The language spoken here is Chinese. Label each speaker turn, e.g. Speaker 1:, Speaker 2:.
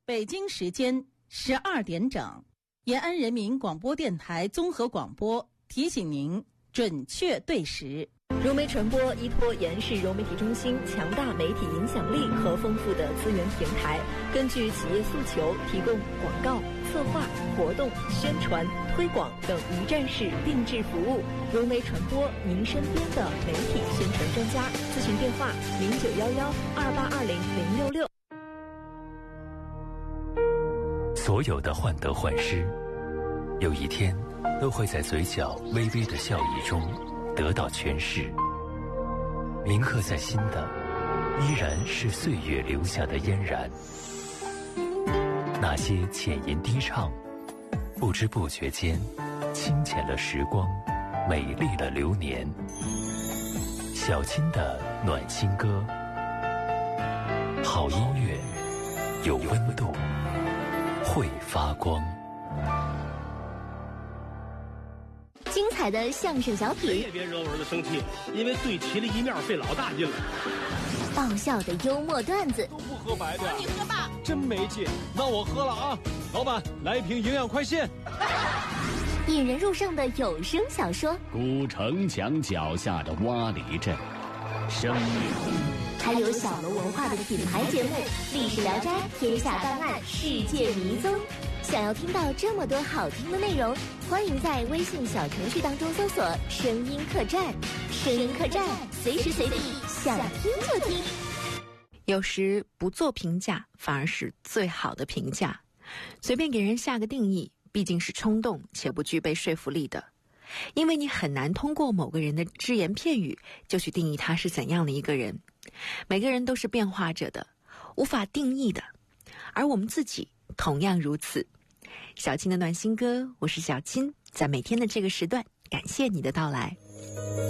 Speaker 1: 北京时间12点整，延安人民广播电台综合广播提醒您准确对时。
Speaker 2: 融媒传播依托延市融媒体中心强大媒体影响力和丰富的资源平台，根据企业诉求提供广告、策划、活动、宣传、推广等一站式定制服务。融媒传播，您身边的媒体宣传专家。咨询电话：091128200666。
Speaker 3: 所有的患得患失，有一天都会在嘴角微微的笑意中得到诠释。铭刻在心的，依然是岁月留下的嫣然。那些浅吟低唱，不知不觉间，清浅了时光，美丽了流年。小青的暖心歌，好音乐，有温度，会发光。
Speaker 4: 精彩的相声小品，
Speaker 5: 谁也别惹我儿子生气，因为对齐了一面费老大劲了。
Speaker 4: 爆笑的幽默段子，
Speaker 6: 都不喝白的，
Speaker 4: 你喝吧，
Speaker 6: 真没劲。那我喝了啊，老板来一瓶营养快线。
Speaker 4: 引人入胜的有声小说，
Speaker 7: 古城墙脚下的洼里镇，生命，
Speaker 4: 还有小楼文化的品牌节目《历史聊斋》《天下档案》《世界迷踪》。想要听到这么多好听的内容，欢迎在微信小程序当中搜索“声音客栈”。声音客栈，随时随地想听就听。
Speaker 8: 有时不做评价反而是最好的评价。随便给人下个定义，毕竟是冲动且不具备说服力的。因为你很难通过某个人的只言片语就去定义他是怎样的一个人。每个人都是变化着的，无法定义的，而我们自己同样如此。小青的暖心歌，我是小青，在每天的这个时段，感谢你的到来。